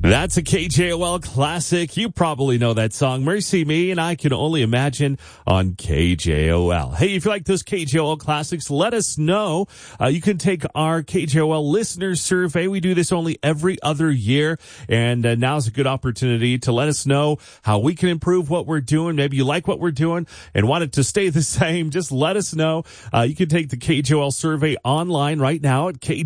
That's a KJOL classic. You probably know that song, Mercy Me, and I Can Only Imagine on KJOL. Hey, if you like those KJOL classics, let us know. You can take our KJOL listener survey. We do this only every other year, and now's a good opportunity to let us know how we can improve what we're doing. Maybe you like what we're doing and want it to stay the same. Just let us know. You can take the KJOL survey online right now at